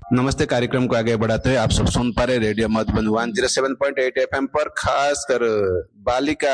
नमस्ते। कार्यक्रम को आगे बढ़ाते हुए आप सब सुन पा रहे रेडियो मधुबन 107.8 एफएम पर, खास कर बालिका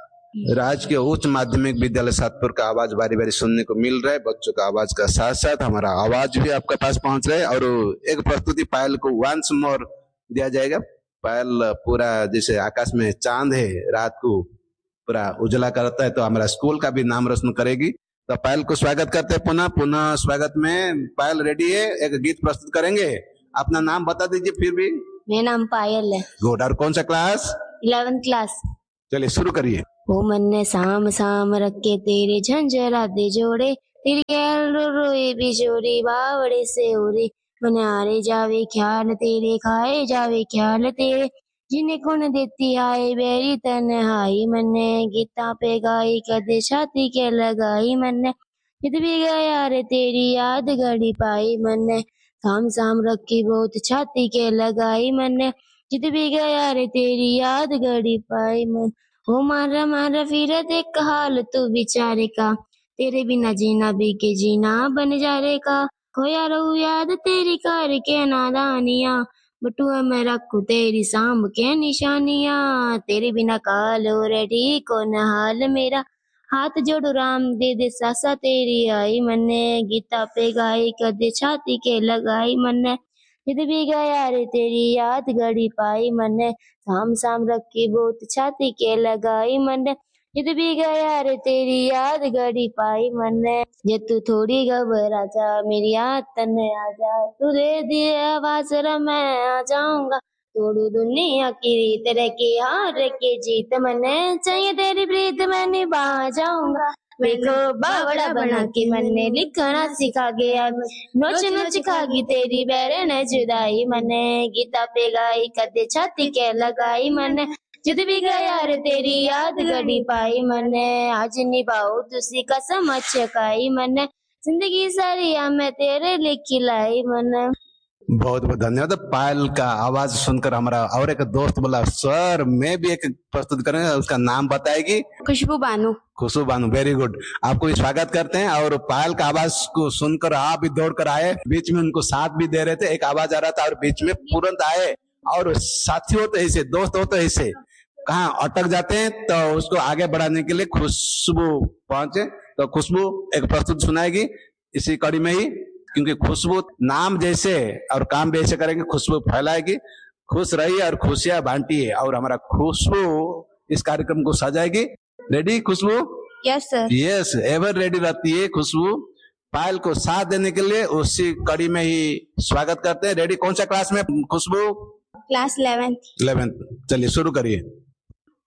राजकीय उच्च माध्यमिक विद्यालय सातपुर का आवाज बारी बारी सुनने को मिल रहा है। बच्चों का आवाज का साथ साथ हमारा आवाज भी आपके पास पहुंच रहा है। और एक प्रस्तुति पायल को वंस मोर दिया जाएगा। पायल पूरा जैसे आकाश में चांद है, रात को पूरा उजला करता है, तो हमारा स्कूल का भी नाम रोशन करेगी। तो पायल को स्वागत करते हैं। पुनः पुनः स्वागत में पायल रेडी है, एक गीत प्रस्तुत करेंगे। अपना नाम बता दीजिए फिर भी। मेरा नाम पायल है। गुड। और कौन सा क्लास? 11th class. चलिए शुरू करिए। वो मन ने साम साम रखे तेरे झंझरा दे जोड़े, तेरी गैल रोए बिजोरी बावड़े से उड़े। मन आरे जावे ख्याल तेरे, खाए जावे ख्याल तेरे, जिन्हें कौन देती आए बेरी तन्हाई। मन्ने गीता पे गाई कदे छाती के लगाई, मन्ने जिद भी गया रे तेरी याद घड़ी पाई। मन्ने साम साम रखी बहुत छाती के लगाई, मन्ने जिद भी गया रे तेरी याद घड़ी पाई। मन हो मारा मारा फिर देख हाल तू बेचारे का, तेरे बिना जीना भी के जीना बन जा रे का। खोया रहू याद तेरी कर के नादानिया, बटुआ में रखू तेरी सांभ के निशानियां। तेरे बिना काल हो रेडी को न हाल मेरा, हाथ जोड़ो राम दे दे सासा तेरी आई। मन्ने गीता पे गाई कदे छाती के लगाई, मन्ने जिद भी गया रे तेरी याद घड़ी पाई। मन्ने साम साम रखी बहुत छाती के लगाई, मन्ने जिद भी गया रे तेरी याद घड़ी पाई। मन्ने जे तू थोड़ी घबरा जा मेरी याद तन्ने आ जा, तू दे दिए आवाज रे मैं आ जाऊंगा। तोड़ू दुनिया की रीत रे की हार के जीत, मन्ने चाहिए तेरी प्रीत मैं निभा जाऊंगा। देखो बावड़ा बना के मन्ने लिखना सिखा गया, नोच नोच खागी तेरी बैरन जुदाई। मन्ने गीता पे गाई कदे छाती के लगाई, मन्ने जिद भी गया रे तेरी याद घड़ी पाई। मन्ने आज निभाओ तुसी कसम चकाई, मन्ने जिंदगी सारी मैं तेरे लिखी लाई। मन्ने बहुत बहुत धन्यवाद। पायल का आवाज सुनकर हमारा और एक दोस्त बोला सर मैं भी एक प्रस्तुत करेंगे, उसका नाम बताएगी। खुशबू बानू। खुशबू बानू, वेरी गुड। आपको भी स्वागत करते हैं। और पायल का आवाज को सुनकर आप भी दौड़ कर आए, बीच में उनको साथ भी दे रहे थे, एक आवाज आ रहा था और बीच में तुरंत आए। और साथी हो तो ऐसे, दोस्त हो तो ऐसे, कहाँ अटक जाते हैं तो उसको आगे बढ़ाने के लिए खुशबू पहुंचे। तो खुशबू एक प्रस्तुति सुनाएगी इसी कड़ी में ही, क्योंकि खुशबू नाम जैसे और काम भी ऐसे करेंगे, खुशबू फैलाएगी। खुश रहिए और खुशियां बांटिए। और हमारा खुशबू इस कार्यक्रम को सजाएगी। रेडी खुशबू? Yes sir. Yes, ever ready रहती है खुशबू। पायल को साथ देने के लिए उसी कड़ी में ही स्वागत करते हैं। रेडी? कौन सा क्लास में खुशबू? Class 11th। 11th। चलिए शुरू करिए।